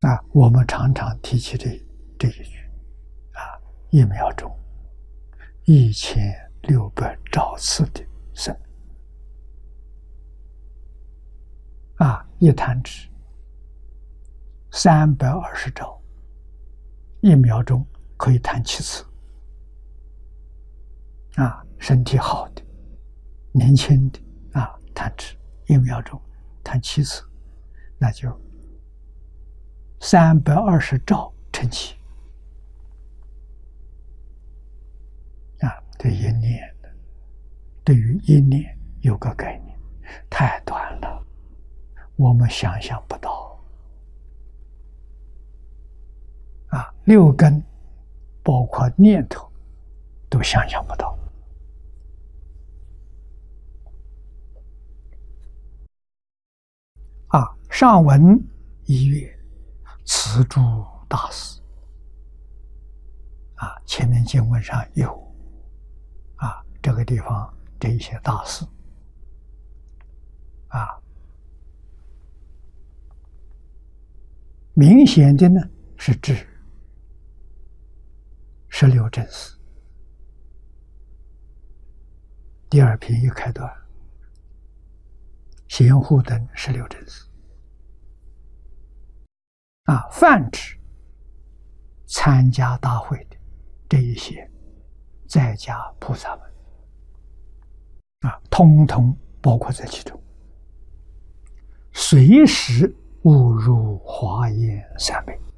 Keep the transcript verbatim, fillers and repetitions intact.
啊，我们常常提起这这一句啊，一秒钟一千六百兆次的生命啊，一弹指三百二十兆，一秒钟可以弹七次啊，身体好的、年轻的啊，弹指一秒钟弹七次，那就三百二十兆乘七啊，对一念的，对于一念有个概念，太短了，我们想象不到啊，六根包括念头都想象不到啊。上文一月，此诸大事啊，前面经文上有啊，这个地方这一些大事啊，明显的呢是指十六正事。第二篇一开端，贤护等十六正事啊，泛指参加大会的这一些在家菩萨们啊，通通包括在其中，随时误入华严三昧